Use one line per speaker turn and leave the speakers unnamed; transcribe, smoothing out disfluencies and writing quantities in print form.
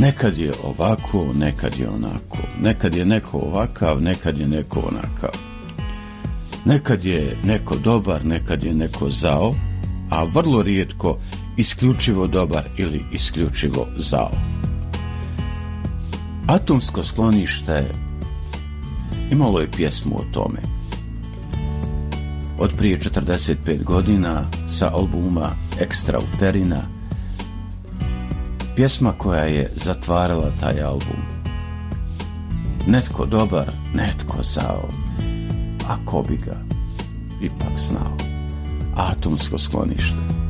Nekad je ovako, nekad je onako. Nekad je neko ovakav, nekad je neko onakav. Nekad je neko dobar, nekad je neko zao, a vrlo rijetko isključivo dobar ili isključivo zao. Atomsko sklonište imalo je pjesmu o tome. Od prije 45 godina sa albuma Extrauterina, pjesma koja je zatvarala taj album. Netko dobar, netko zao, a ko bi ga ipak znao. Atomsko sklonište.